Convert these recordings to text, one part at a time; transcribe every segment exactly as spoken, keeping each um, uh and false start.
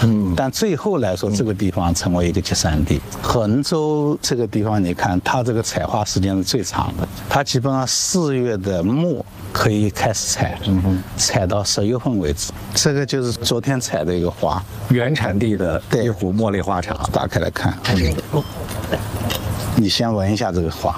嗯， 但最后来说，这个地方成为一个集散地。衡州这个地方，你看它这个采花时间是最长的，它基本上四月的末可以开始采，嗯，采到十月份为止。这个就是昨天采的一个花， 原产地的一壶茉莉花茶， 打开来看。嗯，你先闻一下这个花，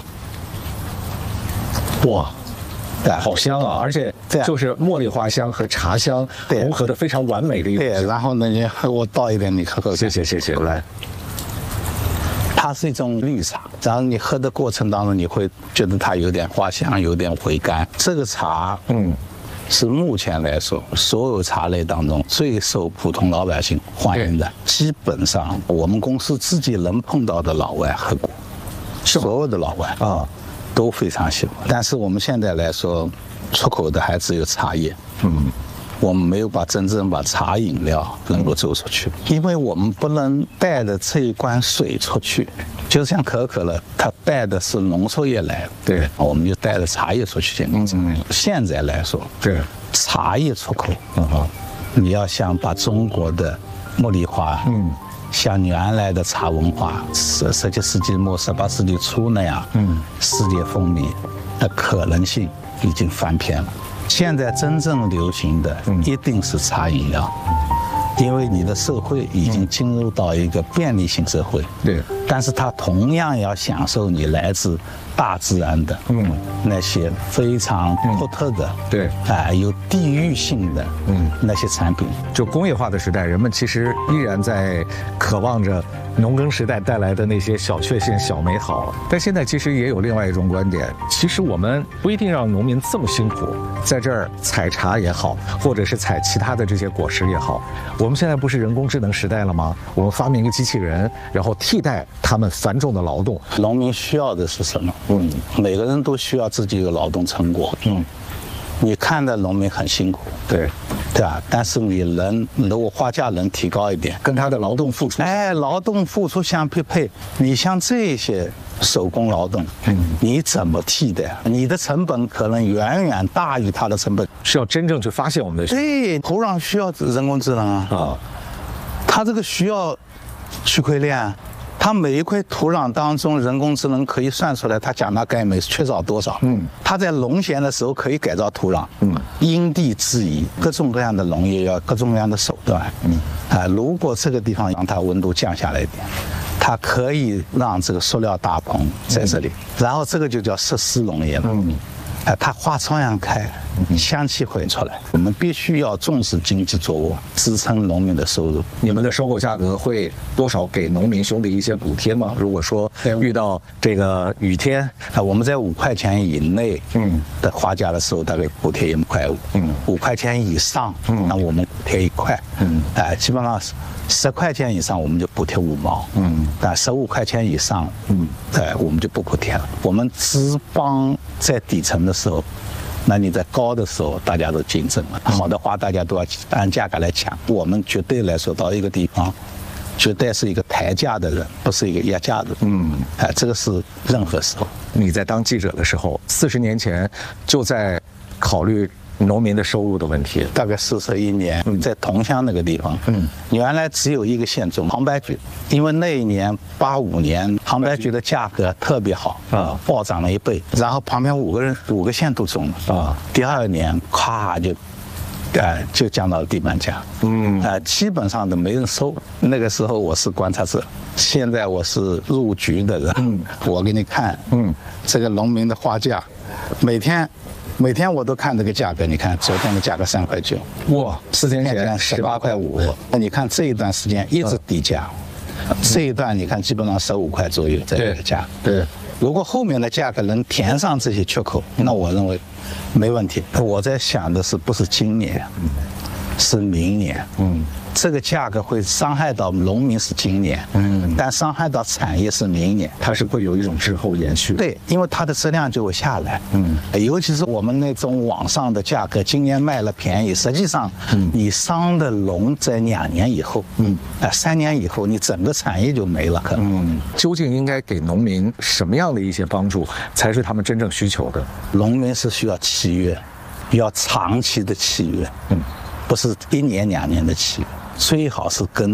哇，好香啊！而且就是茉莉花香和茶香融合的非常完美的一个。 对，然后呢，你我倒一点，你喝喝。 谢谢谢谢，来。 它是一种绿茶，然后你喝的过程当中，你会觉得它有点花香，有点回甘。这个茶，嗯，是目前来说所有茶类当中最受普通老百姓欢迎的。基本上我们公司自己能碰到的老外喝过，所有的老外啊都非常喜欢。但是我们现在来说，出口的还只有茶叶，嗯。我们没有把真正把茶饮料能够走出去，因为我们不能带着这一罐水出去，就像可口可乐，它带的是浓缩液来， 对， 我们就带着茶叶出去。嗯嗯。现在来说， 对， 茶叶出口，嗯好，你要想把中国的茉莉花，嗯，像原来的茶文化，十十七世纪末、十八世纪初那样，嗯，世界风靡的可能性已经翻篇了。现在真正流行的一定是茶饮料，因为你的社会已经进入到一个便利性社会。 对， 但是它同样要享受你来自大自然的，嗯，那些非常独特的， 对， 啊，有地域性的，嗯，那些产品。 就工业化的时代，人们其实依然在渴望着农耕时代带来的那些小确幸、小美好。但现在其实也有另外一种观点，其实我们不一定让农民这么辛苦，在这儿采茶也好，或者是采其他的这些果实也好，我们现在不是人工智能时代了吗？我们发明一个机器人，然后替代他们繁重的劳动。 农民需要的是什么？嗯，每个人都需要自己有劳动成果。嗯，你看的农民很辛苦， 对， 对吧？但是你能，如果花价能提高一点， 跟他的劳动付出， 哎，劳动付出相匹配。你像这些手工劳动，嗯，你怎么替代？你的成本可能远远大于它的成本， 是要真正去发现我们的。 对，土壤需要人工智能啊，啊，它这个需要区块链。它每一块土壤当中，人工智能可以算出来它钾钠钙镁缺少多少。嗯，它在农闲的时候可以改造土壤。嗯，因地制宜，各种各样的农业要各种各样的手段。嗯，啊，如果这个地方让它温度降下来一点，它可以让这个塑料大棚在这里，然后这个就叫设施农业了。嗯。哎，它花窗阳开，香气会出来。我们必须要重视经济作物，支撑农民的收入。 你们的收购价格会多少给农民兄弟一些补贴吗？如果说遇到这个雨天， 啊，我们在五块钱以内，嗯，的花价的时候，大概补贴一块五，嗯，五块钱以上，嗯，那我们补贴一块，嗯，哎，基本上是十块钱以上我们就补贴五毛，嗯，但十五块钱以上，嗯，哎，我们就不补贴了。我们只帮在底层的时候，那你在高的时候大家都竞争了，好的话大家都要按价格来抢。我们绝对来说到一个地方，绝对是一个抬价的人，不是一个压价的人。嗯，哎，这个是任何时候。 你在当记者的时候，四十年前就在考虑农民的收入的问题。 大概四十一年，嗯、在桐乡那个地方，嗯，原来只有一个县种杭白菊，因为那一年八五年杭白菊的价格特别好啊，暴涨了一倍，然后旁边五个人五个县都种了啊，第二年咵就。哎，就降到了地板价，嗯，啊、呃，基本上都没人收。那个时候我是观察者，现在我是入局的人，嗯，我给你看，嗯，这个农民的花价，每天，每天我都看这个价格。你看昨天的价格三块九， 哇，四天前十八块五。那你看这一段时间一直低价，嗯、这一段你看基本上十五块左右这个价， 对。对， 如果后面的价格能填上这些缺口，那我认为没问题。我在想的是，不是今年，是明年。嗯，这个价格会伤害到农民是今年，嗯，但伤害到产业是明年， 它是会有一种滞后延续。 对，因为它的质量就会下来。嗯，尤其是我们那种网上的价格，今年卖了便宜，实际上，嗯，你伤的农在两年以后，嗯，啊、呃，三年以后，你整个产业就没了。可能， 嗯，究竟应该给农民什么样的一些帮助，才是他们真正需求的？ 农民是需要契约，要长期的契约，嗯，不是一年两年的契约。最好是跟